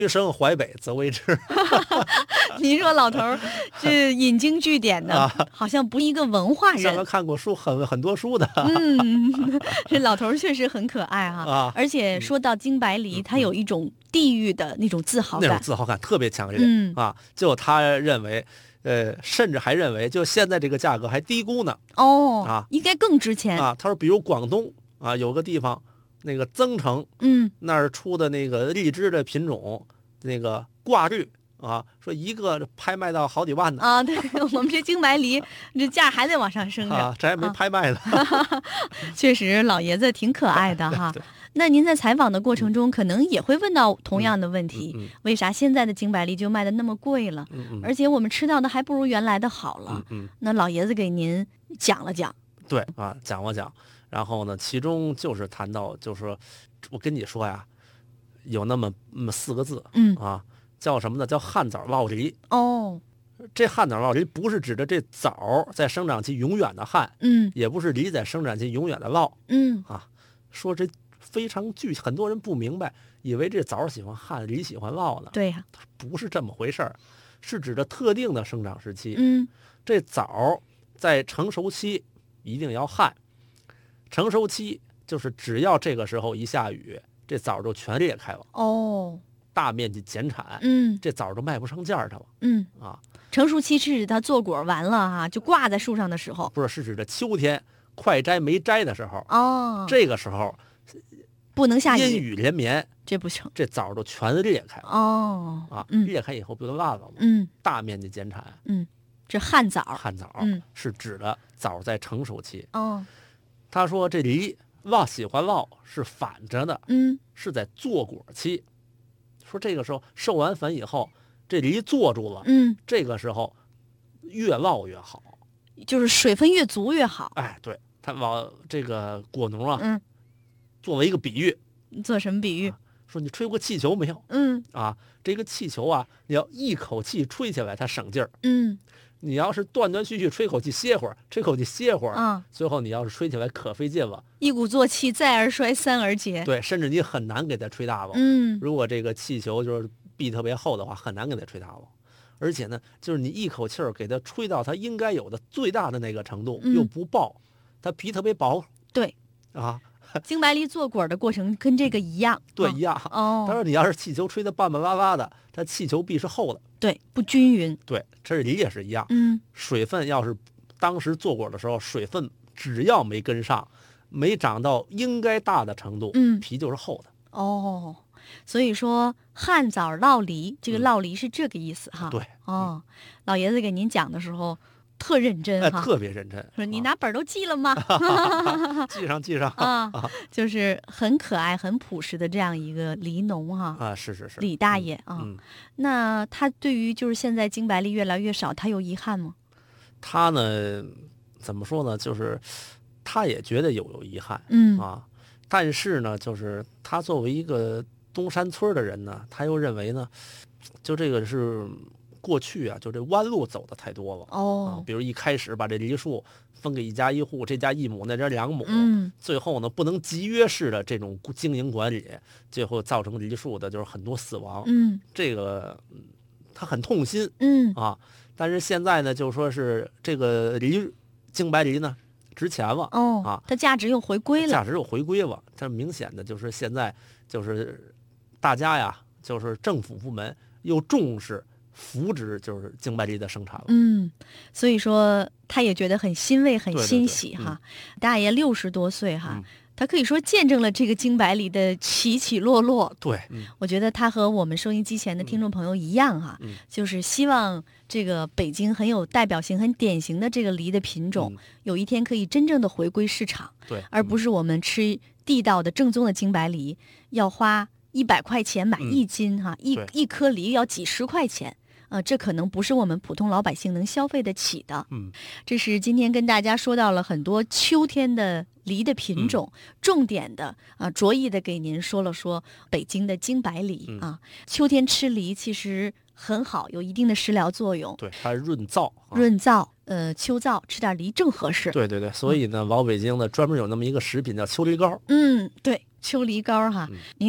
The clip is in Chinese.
余生淮北则为之。 您说老头儿这引经据典的，好像不是一个文化人。 像他看过书很多书的。 这老头儿确实很可爱哈。而且说到京白梨，他有一种地域的那种自豪感， 那种自豪感特别强烈。就他认为，甚至还认为，就现在这个价格还低估呢。 应该更值钱他说，比如广东有个地方，那个增城，那儿出的那个荔枝的品种，那个挂绿说一个拍卖到好几万呢。 对，我们这京白梨这价还得往上升着。 这还没拍卖呢。 确实，老爷子挺可爱的哈。那您在采访的过程中，可能也会问到同样的问题：为啥现在的京白梨就卖的那么贵了？而且我们吃到的还不如原来的好了。那老爷子给您讲了讲。 对讲了讲。然后呢，其中就是谈到，就是我跟你说呀，有那么4个字，叫什么呢？叫旱枣落梨。这旱枣落梨不是指的这枣在生长期永远的旱，也不是梨在生长期永远的落，说这非常具，很多人不明白，以为这枣喜欢旱，梨喜欢落呢。 对呀， 不是这么回事儿，是指的特定的生长时期。这枣在成熟期一定要旱。成熟期就是只要这个时候一下雨，这枣就全裂开了。大面积减产。这枣就卖不上价去了。 成熟期是指它坐果完了就挂在树上的时候。 不是，是指的秋天快摘没摘的时候。这个时候不能下雨， 阴雨连绵， 这不行， 这枣就全裂开了。裂开以后不就烂了吗？大面积减产。 这旱枣， 是指的枣在成熟期。他说这梨喜欢落是反着的，是在坐果期。说这个时候授完粉以后，这梨坐住了，这个时候越落越好， 就是水分越足越好。 对，他往这个果农作为一个比喻。 做什么比喻？ 说你吹过气球没有？这个气球你要一口气吹起来，它省劲儿。你要是断断续续吹口气歇会儿，吹口气歇会儿，最后你要是吹起来可费劲了。 一鼓作气，再而衰，三而竭。 对，甚至你很难给它吹大了。如果这个气球就是壁特别厚的话，很难给它吹大了。而且呢，就是你一口气儿给它吹到它应该有的最大的那个程度，又不爆，它皮特别薄。 对京白梨坐果的过程跟这个一样。 对，一样。他说你要是气球吹得半半拉拉的，它气球壁是厚的。 对，不均匀。 对，这梨也是一样。水分要是当时坐果的时候，水分只要没跟上，没长到应该大的程度，皮就是厚的。 所以说旱枣落梨，这个落梨是这个意思哈。 对。 老爷子给您讲的时候特认真特别认真。 说你拿本都记了吗？ 记上就是很可爱很朴实的这样一个梨农是李大爷那他对于就是现在京白梨越来越少，他有遗憾吗？ 他呢怎么说呢，就是他也觉得有遗憾。但是呢，就是他作为一个东山村的人呢，他又认为呢，就这个是过去就这弯路走的太多了。比如一开始把这梨树分给一家一户，这家1亩那家2亩，最后呢不能集约式的这种经营管理，最后造成梨树的就是很多死亡。这个他很痛心。但是现在呢，就说是这个京白梨呢值钱了。 它价值又回归了。它明显的就是现在就是大家就是政府部门又重视扶植就是京白梨的生产了。 所以说他也觉得很欣慰很欣喜大爷60多岁他可以说见证了这个京白梨的起起落落。 对， 我觉得他和我们收音机前的听众朋友一样就是希望这个北京很有代表性很典型的这个梨的品种有一天可以真正的回归市场。 对， 而不是我们吃地道的正宗的京白梨要花100块钱买1斤一颗梨要几十块钱。这可能不是我们普通老百姓能消费得起的。这是今天跟大家说到了很多秋天的梨的品种，重点的着意的给您说了说北京的京白梨秋天吃梨其实很好，有一定的食疗作用。 对，它润燥。 秋燥吃点梨正合适。 对，所以呢，老北京呢专门有那么一个食品叫秋梨膏。 对，秋梨膏您